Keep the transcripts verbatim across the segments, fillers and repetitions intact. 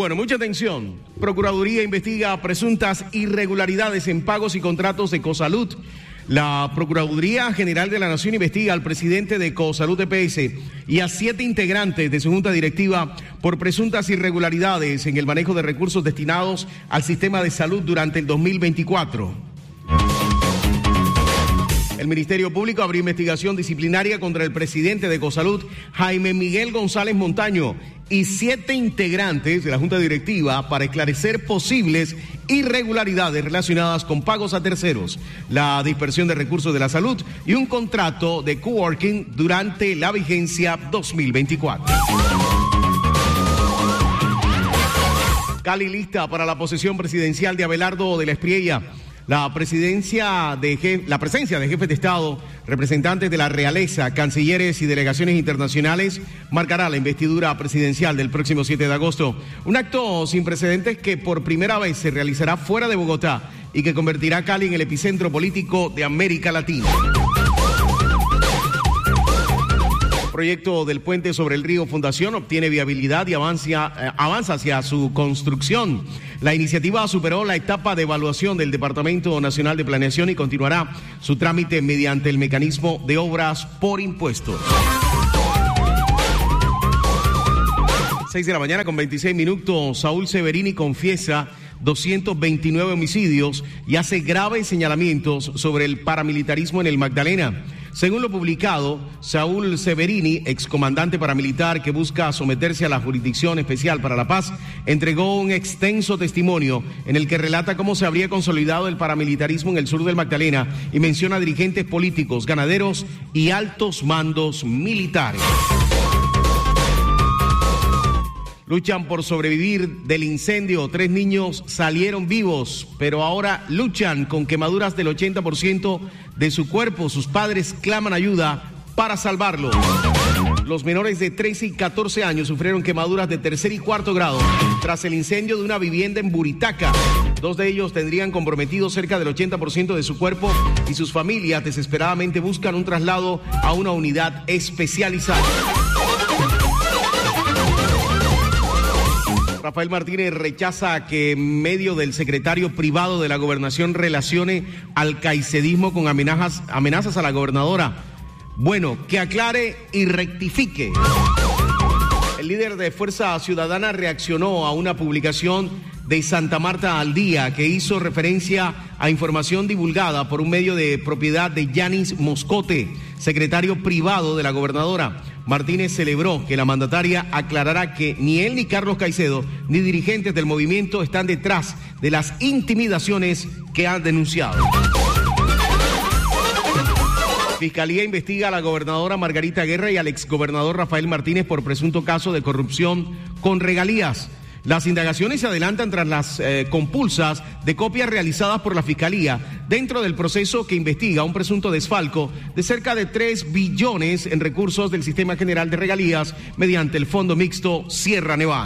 Bueno, mucha atención. Procuraduría investiga presuntas irregularidades en pagos y contratos de Ecosalud. La Procuraduría General de la Nación investiga al presidente de Ecosalud E P S y a siete integrantes de su junta directiva por presuntas irregularidades en el manejo de recursos destinados al sistema de salud durante el dos mil veinticuatro. El Ministerio Público abrió investigación disciplinaria contra el presidente de Ecosalud, Jaime Miguel González Montaño, y siete integrantes de la junta directiva para esclarecer posibles irregularidades relacionadas con pagos a terceros, la dispersión de recursos de la salud y un contrato de coworking durante la vigencia dos mil veinticuatro. Cali lista para la posesión presidencial de Abelardo de la Espriella. La presidencia de jef- la presencia de jefes de Estado, representantes de la realeza, cancilleres y delegaciones internacionales marcará la investidura presidencial del próximo siete de agosto. Un acto sin precedentes que por primera vez se realizará fuera de Bogotá y que convertirá a Cali en el epicentro político de América Latina. El proyecto del puente sobre el río Fundación obtiene viabilidad y avanza, eh, avanza hacia su construcción. La iniciativa superó la etapa de evaluación del Departamento Nacional de Planeación y continuará su trámite mediante el mecanismo de obras por impuestos. seis de la mañana con veintiséis minutos. Saúl Severini confiesa doscientos veintinueve homicidios y hace graves señalamientos sobre el paramilitarismo en el Magdalena. Según lo publicado, Saúl Severini, excomandante paramilitar que busca someterse a la Jurisdicción Especial para la Paz, entregó un extenso testimonio en el que relata cómo se habría consolidado el paramilitarismo en el sur del Magdalena y menciona dirigentes políticos, ganaderos y altos mandos militares. Luchan por sobrevivir del incendio. Tres niños salieron vivos, pero ahora luchan con quemaduras del ochenta por ciento de su cuerpo. Sus padres claman ayuda para salvarlo. Los menores de trece y catorce años sufrieron quemaduras de tercer y cuarto grado tras el incendio de una vivienda en Buritaca. Dos de ellos tendrían comprometido cerca del ochenta por ciento de su cuerpo y sus familias desesperadamente buscan un traslado a una unidad especializada. Rafael Martínez rechaza que en medio del secretario privado de la gobernación relacione al caicidismo con amenazas, amenazas a la gobernadora. Bueno, que aclare y rectifique. El líder de Fuerza Ciudadana reaccionó a una publicación de Santa Marta al Día que hizo referencia a información divulgada por un medio de propiedad de Yanis Moscote, secretario privado de la gobernadora. Martínez celebró que la mandataria aclarará que ni él ni Carlos Caicedo ni dirigentes del movimiento están detrás de las intimidaciones que han denunciado. Fiscalía investiga a la gobernadora Margarita Guerra y al exgobernador Rafael Martínez por presunto caso de corrupción con regalías. Las indagaciones se adelantan tras las eh, compulsas de copias realizadas por la Fiscalía dentro del proceso que investiga un presunto desfalco de cerca de tres billones en recursos del Sistema General de Regalías mediante el Fondo Mixto Sierra Nevada.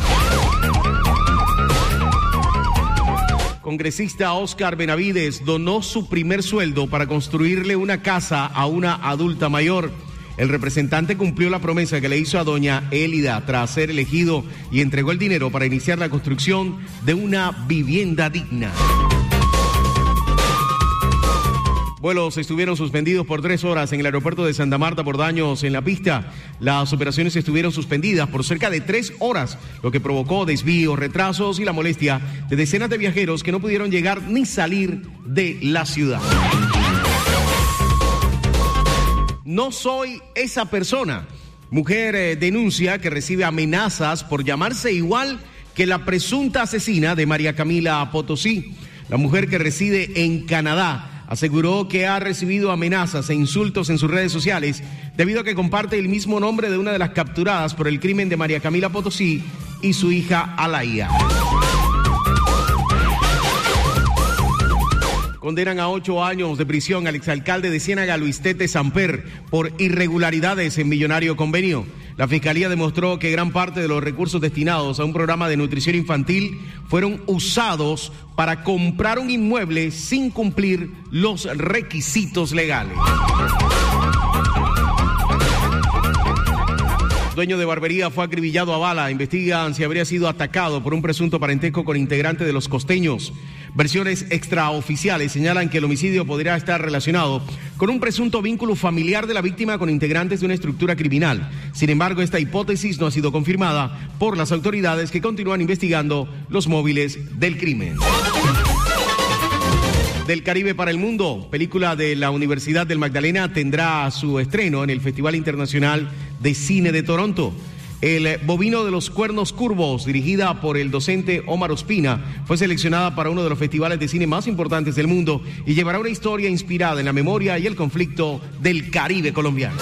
Congresista Oscar Benavides donó su primer sueldo para construirle una casa a una adulta mayor. El representante cumplió la promesa que le hizo a doña Élida tras ser elegido y entregó el dinero para iniciar la construcción de una vivienda digna. Vuelos estuvieron suspendidos por tres horas en el aeropuerto de Santa Marta por daños en la pista. Las operaciones estuvieron suspendidas por cerca de tres horas, lo que provocó desvíos, retrasos y la molestia de decenas de viajeros que no pudieron llegar ni salir de la ciudad. No soy esa persona. Mujer eh, denuncia que recibe amenazas por llamarse igual que la presunta asesina de María Camila Potosí. La mujer, que reside en Canadá, aseguró que ha recibido amenazas e insultos en sus redes sociales debido a que comparte el mismo nombre de una de las capturadas por el crimen de María Camila Potosí y su hija Alaya. Condenan a ocho años de prisión al exalcalde de Ciénaga, Luis Tete Samper, por irregularidades en millonario convenio. La Fiscalía demostró que gran parte de los recursos destinados a un programa de nutrición infantil fueron usados para comprar un inmueble sin cumplir los requisitos legales. Dueño de barbería fue acribillado a bala. Investigan si habría sido atacado por un presunto parentesco con integrante de los costeños. Versiones extraoficiales señalan que el homicidio podría estar relacionado con un presunto vínculo familiar de la víctima con integrantes de una estructura criminal. Sin embargo, esta hipótesis no ha sido confirmada por las autoridades, que continúan investigando los móviles del crimen. Del Caribe para el Mundo, película de la Universidad del Magdalena, tendrá su estreno en el Festival Internacional de Cine de Toronto. El Bovino de los Cuernos Curvos, dirigida por el docente Omar Ospina, fue seleccionada para uno de los festivales de cine más importantes del mundo y llevará una historia inspirada en la memoria y el conflicto del Caribe colombiano.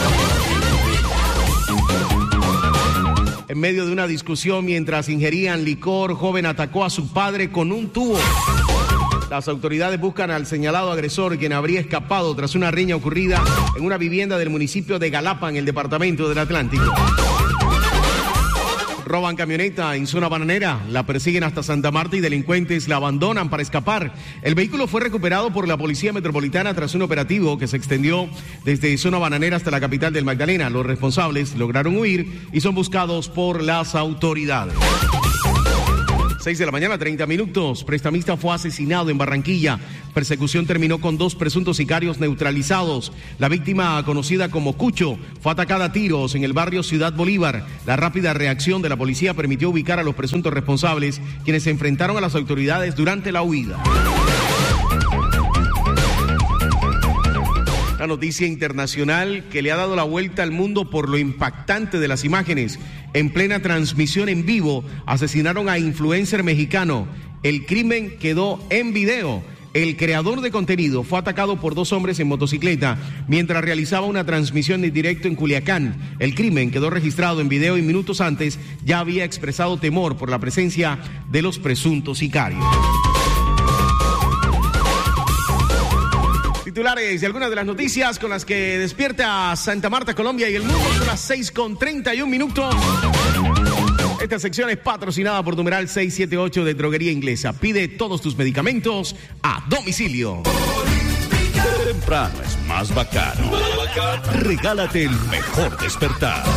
En medio de una discusión mientras ingerían licor, joven atacó a su padre con un tubo. Las autoridades buscan al señalado agresor, quien habría escapado tras una riña ocurrida en una vivienda del municipio de Galapa, en el departamento del Atlántico. Roban camioneta en zona bananera, la persiguen hasta Santa Marta y delincuentes la abandonan para escapar. El vehículo fue recuperado por la Policía Metropolitana tras un operativo que se extendió desde zona bananera hasta la capital del Magdalena. Los responsables lograron huir y son buscados por las autoridades. seis de la mañana, treinta minutos. Prestamista fue asesinado en Barranquilla. Persecución terminó con dos presuntos sicarios neutralizados. La víctima, conocida como Cucho, fue atacada a tiros en el barrio Ciudad Bolívar. La rápida reacción de la policía permitió ubicar a los presuntos responsables, quienes se enfrentaron a las autoridades durante la huida. Una noticia internacional que le ha dado la vuelta al mundo por lo impactante de las imágenes. En plena transmisión en vivo, asesinaron a influencer mexicano. El crimen quedó en video. El creador de contenido fue atacado por dos hombres en motocicleta mientras realizaba una transmisión en directo en Culiacán. El crimen quedó registrado en video y minutos antes ya había expresado temor por la presencia de los presuntos sicarios. Titulares de algunas de las noticias con las que despierta Santa Marta, Colombia y el mundo. Son las seis con treinta y un minutos. Esta sección es patrocinada por numeral seiscientos setenta y ocho de Droguería Inglesa. Pide todos tus medicamentos a domicilio. Temprano es más bacano. Regálate el mejor despertar.